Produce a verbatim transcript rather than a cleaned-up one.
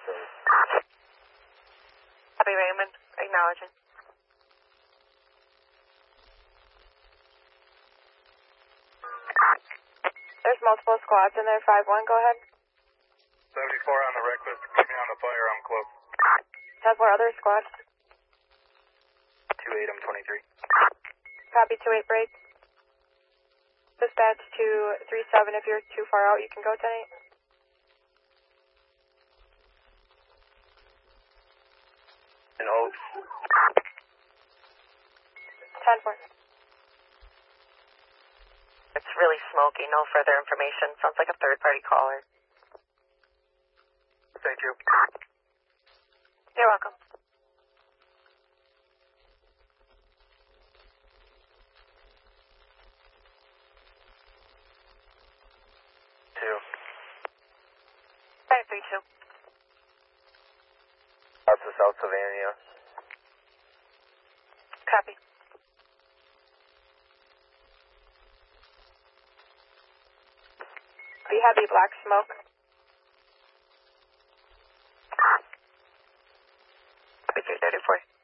Copy, Raymond. Acknowledging. There's multiple squads in there. five one, go ahead. seventy-four on the wreck list. Keep me on the fire. I'm close. ten four, other squad. two eight, I'm twenty-three. Copy, two eight, break. Dispatch to three seven, if you're too far out, you can go ten eight. In Oaks. ten four. It's really smoky, no further information. Sounds like a third-party caller. Thank you. You're welcome. Two. five three two. Out to South Savannah. Copy. Pretty heavy black smoke. Copy, three thirty-four.